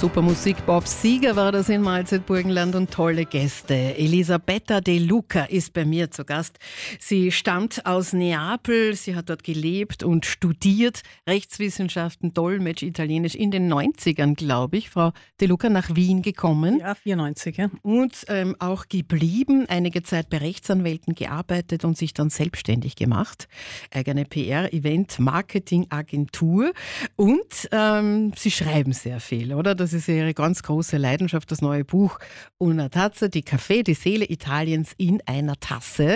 Super Musik. Bob Seger war das in Mahlzeit Burgenland und tolle Gäste. Elisabetta De Luca ist bei mir zu Gast. Sie stammt aus Neapel. Sie hat dort gelebt und studiert Rechtswissenschaften, Dolmetsch, Italienisch in den 90ern, glaube ich. Frau De Luca nach Wien gekommen. Ja, 94, ja. Und auch geblieben, einige Zeit bei Rechtsanwälten gearbeitet und sich dann selbstständig gemacht. Eigene PR, Event, Marketing, Agentur. Und Sie schreiben sehr viel, oder? Das ist Ihre ganz große Leidenschaft, das neue Buch Una Tazza, die Kaffee, die Seele Italiens in einer Tasse.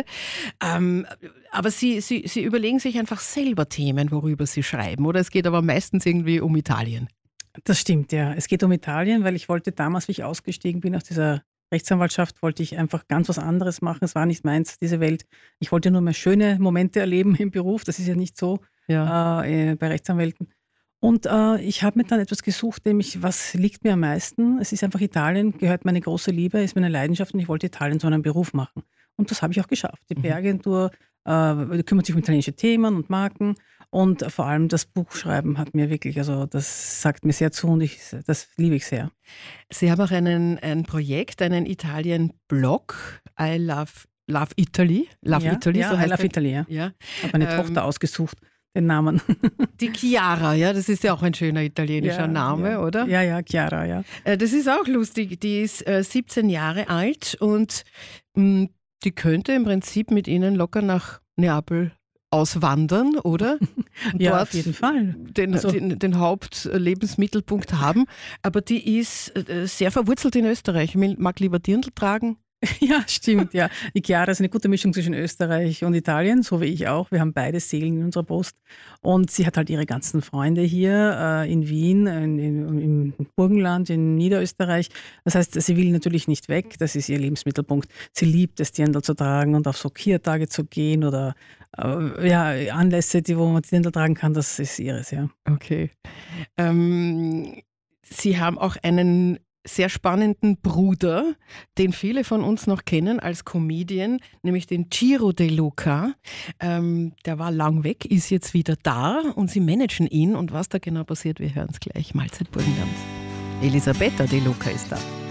Aber Sie überlegen sich einfach selber Themen, worüber Sie schreiben, oder? Es geht aber meistens irgendwie um Italien. Das stimmt, ja. Es geht um Italien, weil ich wollte damals, wie ich ausgestiegen bin aus dieser Rechtsanwaltschaft, wollte ich einfach ganz was anderes machen. Es war nicht meins, diese Welt. Ich wollte nur mehr schöne Momente erleben im Beruf. Das ist ja nicht so bei Rechtsanwälten. Und ich habe mir dann etwas gesucht, nämlich was liegt mir am meisten. Es ist einfach Italien, gehört meine große Liebe, ist meine Leidenschaft und ich wollte Italien zu einem Beruf machen. Und das habe ich auch geschafft. Die PR-Agentur kümmert sich um italienische Themen und Marken und vor allem das Buchschreiben hat mir wirklich, also das sagt mir sehr zu und das liebe ich sehr. Sie haben auch ein Projekt, einen Italien-Blog, I Love Italy. Italy, ja, so heißt I Love Italy, ja. Ja. Ich habe meine Tochter ausgesucht, den Namen. Die Chiara, ja, das ist ja auch ein schöner italienischer Name, oder? Ja, Chiara, ja. Das ist auch lustig. Die ist 17 Jahre alt und die könnte im Prinzip mit Ihnen locker nach Neapel auswandern, oder? Und Ja, dort auf jeden Fall. den Hauptlebensmittelpunkt haben. Aber die ist sehr verwurzelt in Österreich. Mag lieber Dirndl tragen. Ja, stimmt, ja. Die Chiara ist eine gute Mischung zwischen Österreich und Italien, so wie ich auch. Wir haben beide Seelen in unserer Brust. Und sie hat halt ihre ganzen Freunde hier in Wien, im Burgenland, in Niederösterreich. Das heißt, sie will natürlich nicht weg, das ist ihr Lebensmittelpunkt. Sie liebt es, Dirndl zu tragen und auf so Kirtage zu gehen oder Anlässe, wo man Dirndl tragen kann, das ist ihres, ja. Okay. Sie haben auch einen sehr spannenden Bruder, den viele von uns noch kennen als Comedian, nämlich den Ciro De Luca. Der war lang weg, ist jetzt wieder da und Sie managen ihn. Und was da genau passiert, wir hören es gleich. Mahlzeit Burgenland. Elisabetta De Luca ist da.